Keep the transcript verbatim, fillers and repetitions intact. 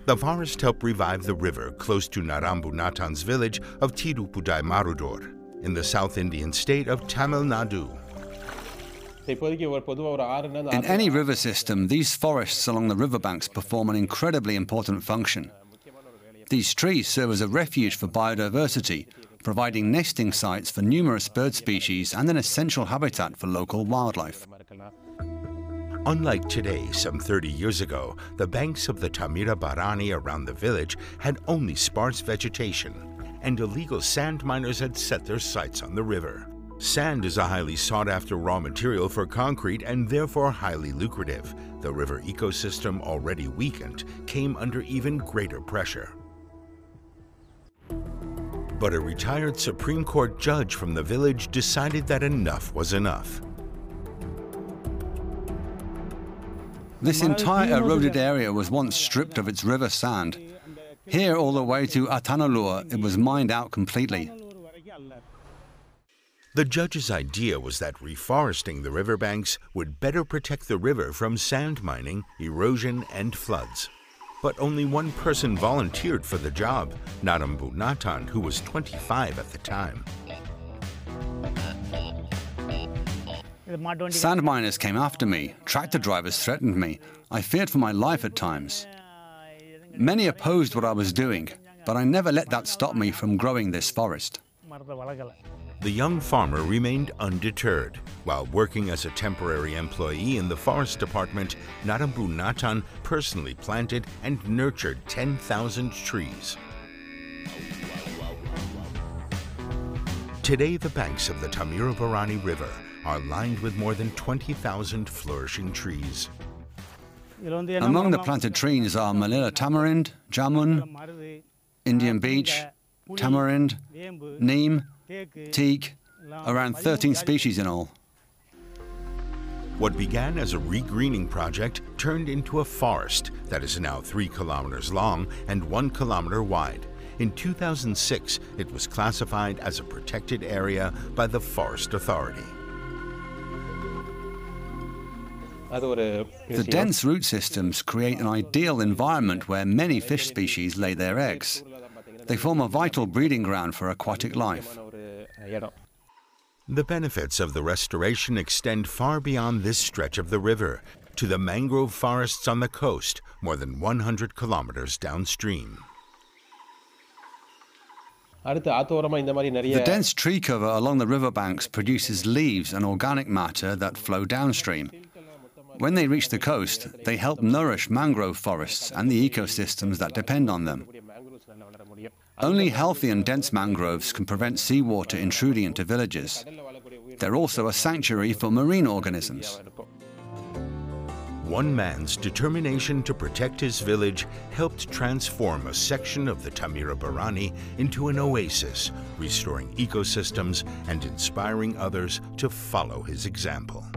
The forest helped revive the river close to Narambunatan's village of Tirupudai Marudor in the South Indian state of Tamil Nadu. In any river system, these forests along the riverbanks perform an incredibly important function. These trees serve as a refuge for biodiversity, providing nesting sites for numerous bird species and an essential habitat for local wildlife. Unlike today, some thirty years ago, the banks of the Thamirabarani around the village had only sparse vegetation, and illegal sand miners had set their sights on the river. Sand is a highly sought-after raw material for concrete and therefore highly lucrative. The river ecosystem, already weakened, came under even greater pressure. But a retired Supreme Court judge from the village decided that enough was enough. This entire eroded area was once stripped of its river sand. Here, all the way to Atanalur, it was mined out completely. The judge's idea was that reforesting the riverbanks would better protect the river from sand mining, erosion, and floods. But only one person volunteered for the job, Narambunatan, who was twenty-five at the time. Sand miners came after me. Tractor drivers threatened me. I feared for my life at times. Many opposed what I was doing, but I never let that stop me from growing this forest. The young farmer remained undeterred. While working as a temporary employee in the forest department, Narambunatan personally planted and nurtured ten thousand trees. Today, the banks of the Thamirabarani River are lined with more than twenty thousand flourishing trees. Among the planted trees are Manila tamarind, jamun, Indian beech, tamarind, neem, teak, around thirteen species in all. What began as a regreening project turned into a forest that is now three kilometers long and one kilometer wide. In two thousand six, it was classified as a protected area by the Forest Authority. The dense root systems create an ideal environment where many fish species lay their eggs. They form a vital breeding ground for aquatic life. The benefits of the restoration extend far beyond this stretch of the river, to the mangrove forests on the coast, more than one hundred kilometers downstream. The dense tree cover along the riverbanks produces leaves and organic matter that flow downstream. When they reach the coast, they help nourish mangrove forests and the ecosystems that depend on them. Only healthy and dense mangroves can prevent seawater intruding into villages. They're also a sanctuary for marine organisms. One man's determination to protect his village helped transform a section of the Thamirabarani into an oasis, restoring ecosystems and inspiring others to follow his example.